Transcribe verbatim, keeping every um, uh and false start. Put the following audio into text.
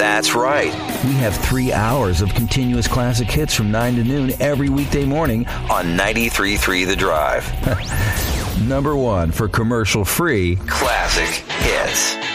That's right. We have three hours of continuous classic hits from nine to noon every weekday morning on ninety-three point three The Drive. Number one for commercial-free classic hits.